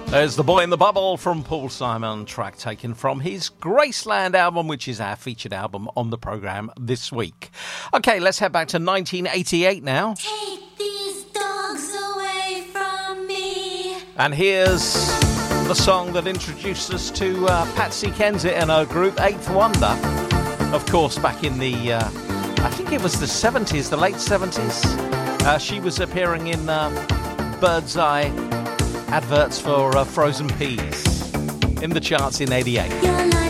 There's The Boy in the Bubble from Paul Simon, track taken from his Graceland album, which is our featured album on the programme this week. OK, let's head back to 1988 now. Take these dogs away from me. And here's the song that introduced us to Patsy Kensit and her group Eighth Wonder. Of course, back in the, I think it was the 70s, the late 70s. She was appearing in Bird's Eye adverts for frozen peas in the charts in 88.